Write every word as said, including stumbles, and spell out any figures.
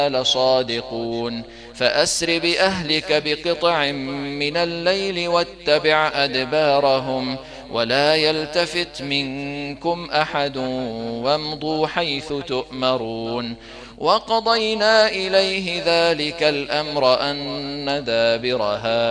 لصادقون فأسر بأهلك بقطع من الليل واتبع أدبارهم ولا يلتفت منكم أحد وامضوا حيث تؤمرون وقضينا إليه ذلك الأمر أن دابر